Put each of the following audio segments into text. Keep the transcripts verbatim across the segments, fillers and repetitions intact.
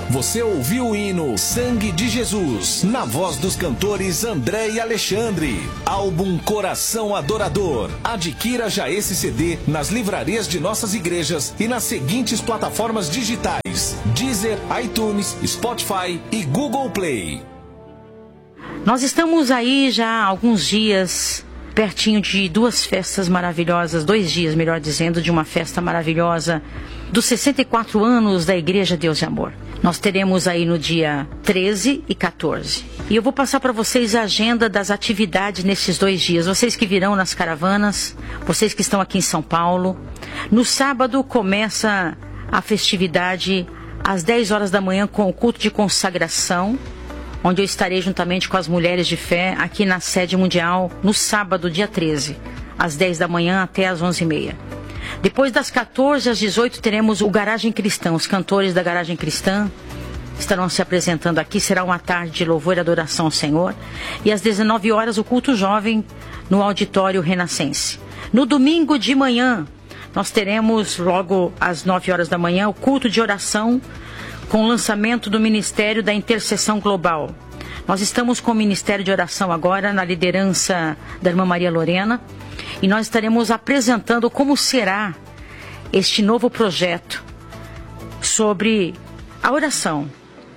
Você ouviu o hino Sangue de Jesus, na voz dos cantores André e Alexandre. Álbum Coração Adorador. Adquira já esse C D nas livrarias de nossas igrejas e nas seguintes plataformas digitais: Deezer, iTunes, Spotify e Google Play. Nós estamos aí já há alguns dias, pertinho de duas festas maravilhosas, dois dias, melhor dizendo, de uma festa maravilhosa dos sessenta e quatro anos da Igreja Deus de Amor. Nós teremos aí no dia treze e quatorze. E eu vou passar para vocês a agenda das atividades nesses dois dias. Vocês que virão nas caravanas, vocês que estão aqui em São Paulo. No sábado começa a festividade às dez horas da manhã com o culto de consagração, onde eu estarei juntamente com as mulheres de fé aqui na sede mundial no sábado, dia treze, às dez da manhã até às onze e meia. Depois das quatorze às dezoito teremos o Garagem Cristã. Os cantores da Garagem Cristã estarão se apresentando aqui. Será uma tarde de louvor e adoração ao Senhor. E às dezenove horas o culto jovem no Auditório Renascense. No domingo de manhã nós teremos logo às nove horas da manhã o culto de oração com o lançamento do Ministério da Intercessão Global. Nós estamos com o Ministério de Oração agora na liderança da irmã Maria Lorena e nós estaremos apresentando como será este novo projeto sobre a oração.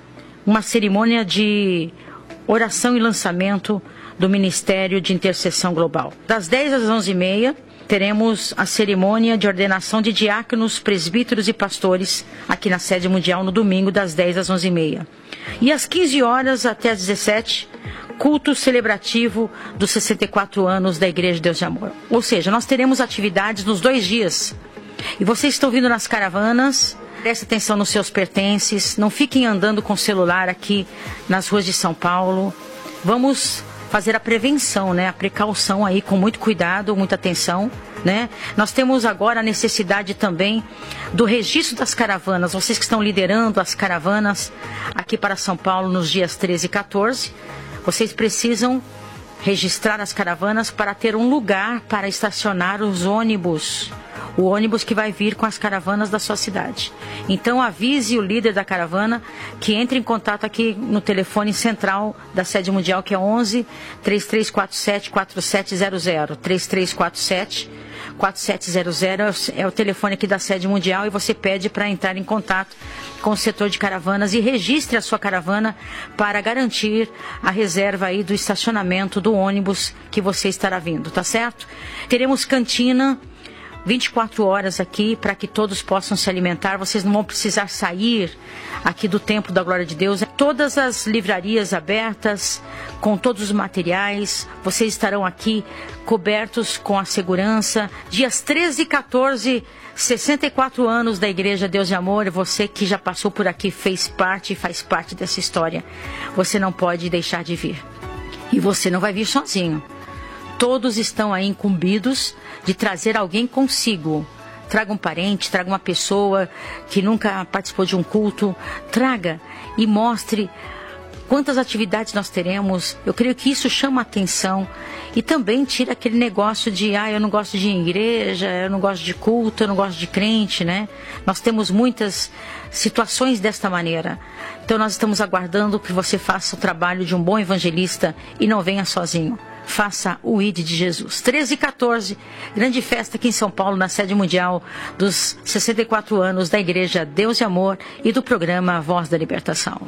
Uma cerimônia de oração e lançamento do Ministério de Intercessão Global. Das dez às onze e meia teremos a cerimônia de ordenação de diáconos, presbíteros e pastores aqui na sede mundial no domingo das dez às onze e meia. E às quinze horas até às dezessete, culto celebrativo dos sessenta e quatro anos da Igreja Deus de Amor. Ou seja, nós teremos atividades nos dois dias. E vocês estão vindo nas caravanas, prestem atenção nos seus pertences, não fiquem andando com o celular aqui nas ruas de São Paulo. Vamos fazer a prevenção, né? A precaução aí, com muito cuidado, muita atenção, né? Nós temos agora a necessidade também do registro das caravanas. Vocês que estão liderando as caravanas aqui para São Paulo nos dias treze e quatorze, vocês precisam registrar as caravanas para ter um lugar para estacionar os ônibus. O ônibus que vai vir com as caravanas da sua cidade. Então avise o líder da caravana que entre em contato aqui no telefone central da sede mundial, que é onze, três três quatro sete, quatro sete zero zero. três três quatro sete, quatro sete zero zero é o telefone aqui da sede mundial e você pede para entrar em contato com o setor de caravanas e registre a sua caravana para garantir a reserva aí do estacionamento do ônibus que você estará vindo, tá certo? Teremos cantina vinte e quatro horas aqui para que todos possam se alimentar. Vocês não vão precisar sair aqui do Templo da Glória de Deus. Todas as livrarias abertas, com todos os materiais. Vocês estarão aqui cobertos com a segurança. Dias treze e quatorze, sessenta e quatro anos da Igreja Deus de Amor. Você que já passou por aqui, fez parte e faz parte dessa história. Você não pode deixar de vir. E você não vai vir sozinho. Todos estão aí incumbidos de trazer alguém consigo. Traga um parente, traga uma pessoa que nunca participou de um culto. Traga e mostre quantas atividades nós teremos. Eu creio que isso chama a atenção. E também tira aquele negócio de, ah, eu não gosto de igreja, eu não gosto de culto, eu não gosto de crente, né? Nós temos muitas situações desta maneira. Então nós estamos aguardando que você faça o trabalho de um bom evangelista e não venha sozinho. Faça o I D de Jesus. treze e quatorze, grande festa aqui em São Paulo, na sede mundial dos sessenta e quatro anos da Igreja Deus de Amor e do programa Voz da Libertação.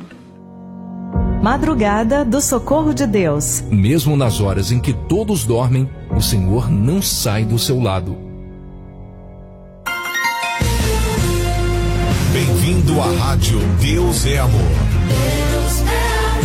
Madrugada do Socorro de Deus. Mesmo nas horas em que todos dormem, o Senhor não sai do seu lado. Bem-vindo à Rádio Deus é Amor. Deus é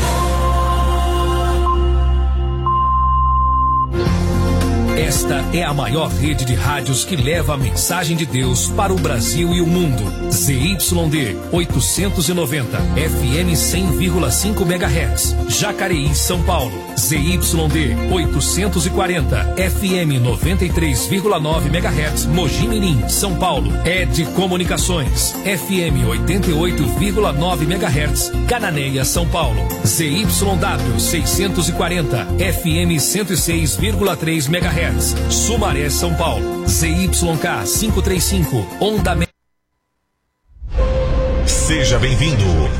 Esta é a maior rede de rádios que leva a mensagem de Deus para o Brasil e o mundo. Z Y D oitocentos e noventa, F M cem vírgula cinco megahertz, Jacareí, São Paulo. Z Y D oitocentos e quarenta, F M noventa e três vírgula nove megahertz, Mogi Mirim, São Paulo. Ed Comunicações, F M oitenta e oito vírgula nove megahertz, Cananéia, São Paulo. Z Y W seiscentos e quarenta, F M cento e seis vírgula três megahertz, Sumaré, São Paulo. Z Y K quinhentos e trinta e cinco, Onda. Seja bem-vindo.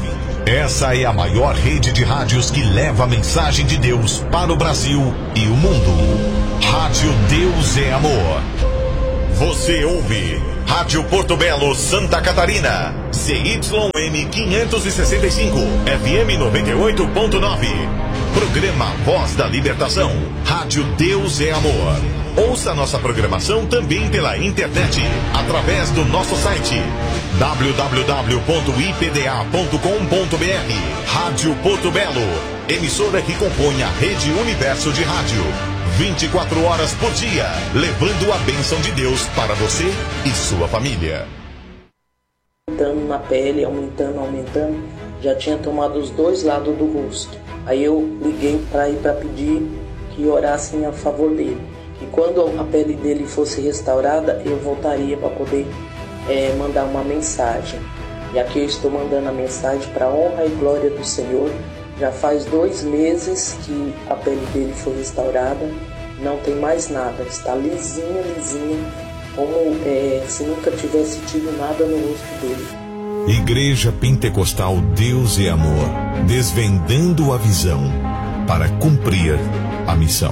Essa é a maior rede de rádios que leva a mensagem de Deus para o Brasil e o mundo. Rádio Deus é Amor. Você ouve Rádio Porto Belo, Santa Catarina, C Y M quinhentos e sessenta e cinco, F M noventa e oito ponto nove. Programa Voz da Libertação. Rádio Deus é Amor. Ouça nossa programação também pela internet, através do nosso site w w w ponto i p d a ponto com ponto b r. Rádio Porto Belo, emissora que compõe a Rede Universo de Rádio. vinte e quatro horas por dia, levando a bênção de Deus para você e sua família. Aumentando na pele, aumentando, aumentando, já tinha tomado os dois lados do rosto. Aí eu liguei para ir para pedir que orassem a favor dele. E quando a pele dele fosse restaurada, eu voltaria para poder é, mandar uma mensagem. E aqui eu estou mandando a mensagem para a honra e glória do Senhor. Já faz dois meses que a pele dele foi restaurada, não tem mais nada, está lisinha, lisinha, como é, se nunca tivesse tido nada no rosto dele. Igreja Pentecostal Deus é Amor, desvendando a visão para cumprir a missão.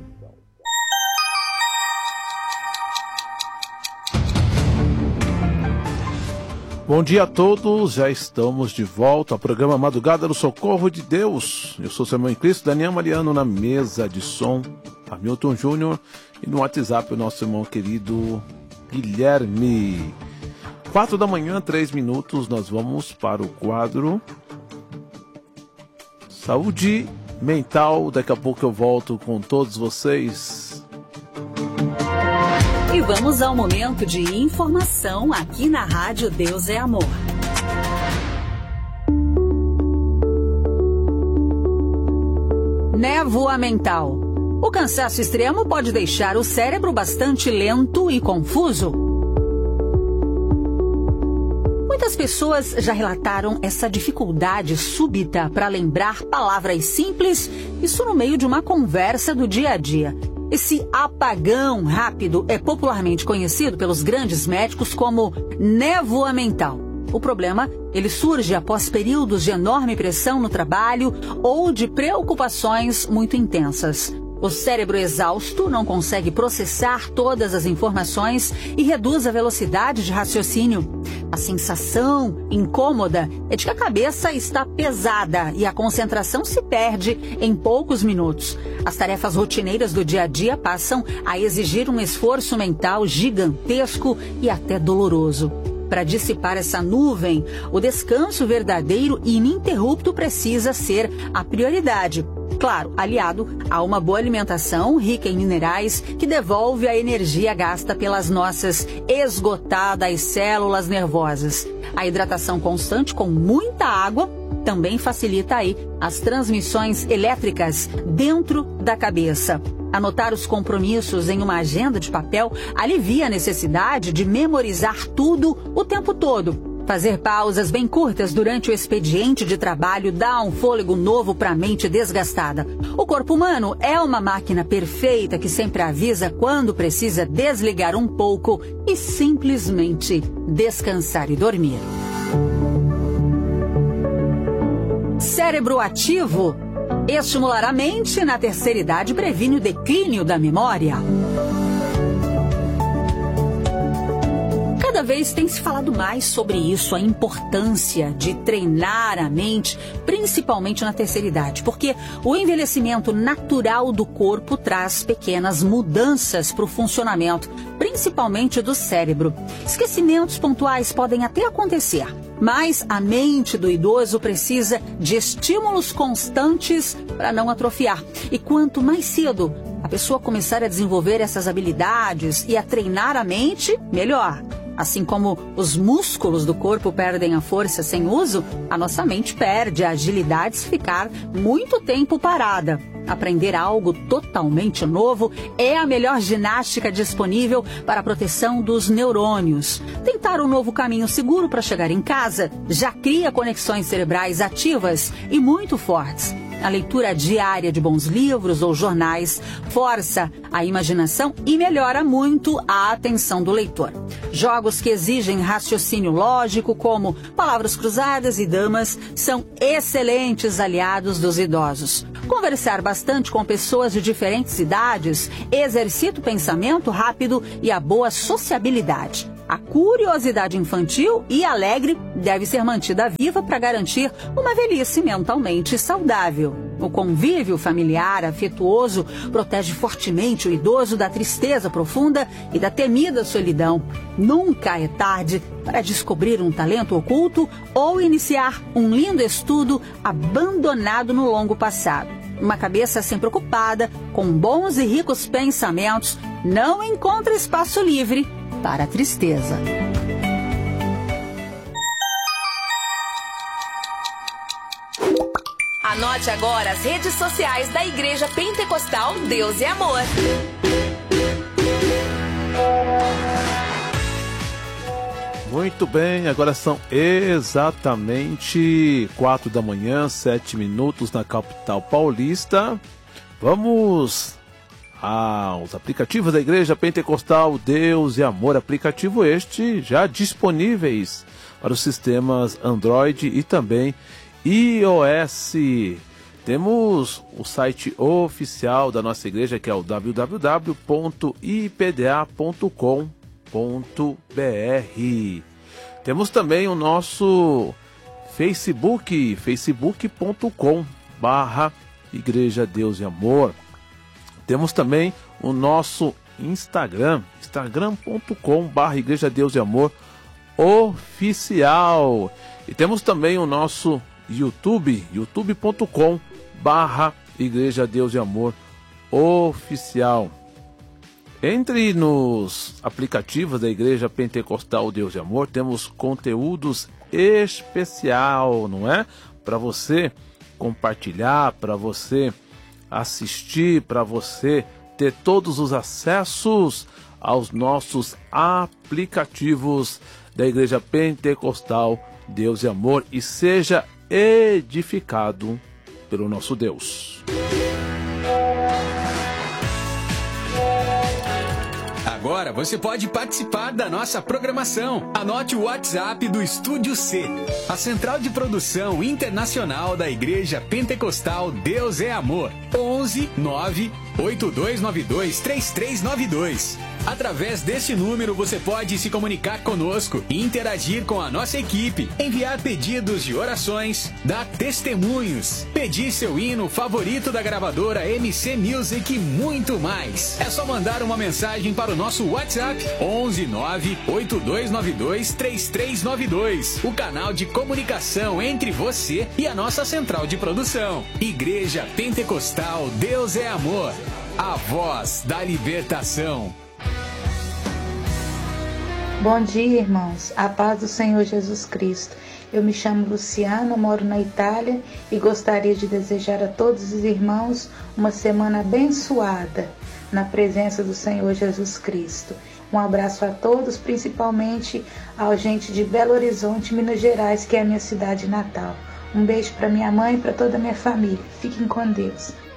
Bom dia a todos, já estamos de volta ao programa Madrugada do Socorro de Deus. Eu sou seu irmão em Cristo, Daniel Mariano, na mesa de som, Hamilton Júnior, e no WhatsApp o nosso irmão querido Guilherme. Quatro da manhã, três minutos, nós vamos para o quadro Saúde Mental. Daqui a pouco eu volto com todos vocês. E vamos ao momento de informação aqui na Rádio Deus é Amor. Névoa mental. O cansaço extremo pode deixar o cérebro bastante lento e confuso. Muitas pessoas já relataram essa dificuldade súbita para lembrar palavras simples, isso no meio de uma conversa do dia a dia. Esse apagão rápido é popularmente conhecido pelos grandes médicos como névoa mental. O problema, ele surge após períodos de enorme pressão no trabalho ou de preocupações muito intensas. O cérebro exausto não consegue processar todas as informações e reduz a velocidade de raciocínio. A sensação incômoda é de que a cabeça está pesada e a concentração se perde em poucos minutos. As tarefas rotineiras do dia a dia passam a exigir um esforço mental gigantesco e até doloroso. Para dissipar essa nuvem, o descanso verdadeiro e ininterrupto precisa ser a prioridade. Claro, aliado a uma boa alimentação rica em minerais que devolve a energia gasta pelas nossas esgotadas células nervosas. A hidratação constante com muita água também facilita aí as transmissões elétricas dentro da cabeça. Anotar os compromissos em uma agenda de papel alivia a necessidade de memorizar tudo o tempo todo. Fazer pausas bem curtas durante o expediente de trabalho dá um fôlego novo para a mente desgastada. O corpo humano é uma máquina perfeita que sempre avisa quando precisa desligar um pouco e simplesmente descansar e dormir. Cérebro ativo. Estimular a mente na terceira idade previne o declínio da memória. Cada vez tem se falado mais sobre isso, a importância de treinar a mente, principalmente na terceira idade, porque o envelhecimento natural do corpo traz pequenas mudanças para o funcionamento, principalmente do cérebro. Esquecimentos pontuais podem até acontecer, mas a mente do idoso precisa de estímulos constantes para não atrofiar. E quanto mais cedo a pessoa começar a desenvolver essas habilidades e a treinar a mente, melhor. Assim como os músculos do corpo perdem a força sem uso, a nossa mente perde a agilidade se ficar muito tempo parada. Aprender algo totalmente novo é a melhor ginástica disponível para a proteção dos neurônios. Tentar um novo caminho seguro para chegar em casa já cria conexões cerebrais ativas e muito fortes. A leitura diária de bons livros ou jornais força a imaginação e melhora muito a atenção do leitor. Jogos que exigem raciocínio lógico, como palavras cruzadas e damas, são excelentes aliados dos idosos. Conversar bastante com pessoas de diferentes idades exercita o pensamento rápido e a boa sociabilidade. A curiosidade infantil e alegre deve ser mantida viva para garantir uma velhice mentalmente saudável. O convívio familiar afetuoso protege fortemente o idoso da tristeza profunda e da temida solidão. Nunca é tarde para descobrir um talento oculto ou iniciar um lindo estudo abandonado no longo passado. Uma cabeça sempre ocupada, com bons e ricos pensamentos, não encontra espaço livre para a tristeza. Anote agora as redes sociais da Igreja Pentecostal Deus e Amor. Muito bem, agora são exatamente quatro da manhã, sete minutos na capital paulista. Vamos aos aplicativos da Igreja Pentecostal Deus e Amor. Aplicativo este já disponíveis para os sistemas Android e também iOS. Temos o site oficial da nossa igreja, que é o w w w ponto i p d a ponto com ponto b r. Temos também o nosso Facebook, facebook ponto com barra Igreja Deus e Amor. Temos também o nosso Instagram, instagram ponto com barra Igreja Deus e Amor oficial. E temos também o nosso YouTube, youtube ponto com barra Igreja Deus e Amor oficial. Entre nos aplicativos da Igreja Pentecostal Deus e Amor, temos conteúdos especial, não é? Para você compartilhar, para você assistir, para você ter todos os acessos aos nossos aplicativos da Igreja Pentecostal Deus e Amor e seja edificado pelo nosso Deus. Agora você pode participar da nossa programação. Anote o WhatsApp do Estúdio C, a central de produção internacional da Igreja Pentecostal Deus é Amor. onze nove oito dois nove dois três três nove dois. Através desse número você pode se comunicar conosco e interagir com a nossa equipe, enviar pedidos de orações, dar testemunhos, pedir seu hino favorito da gravadora M C Music e muito mais. É só mandar uma mensagem para o nosso WhatsApp onze nove oito dois nove dois três três nove dois, o canal de comunicação entre você e a nossa central de produção. Igreja Pentecostal Deus é Amor, a voz da libertação. Bom dia, irmãos. A paz do Senhor Jesus Cristo. Eu me chamo Luciana, moro na Itália e gostaria de desejar a todos os irmãos uma semana abençoada na presença do Senhor Jesus Cristo. Um abraço a todos, principalmente ao gente de Belo Horizonte, Minas Gerais, que é a minha cidade natal. Um beijo para minha mãe e para toda a minha família. Fiquem com Deus.